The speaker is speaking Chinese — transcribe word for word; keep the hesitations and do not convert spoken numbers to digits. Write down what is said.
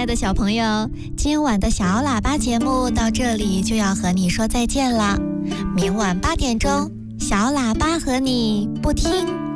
爱的小朋友，今晚的小喇叭节目到这里就要和你说再见了。明晚八点钟，小喇叭和你不听